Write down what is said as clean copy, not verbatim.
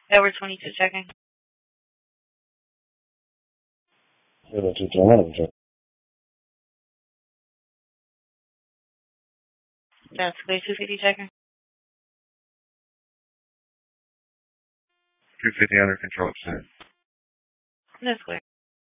Over 22 checking. Over 2 That's clear. 250 checking. 250 under control, sir. That's clear.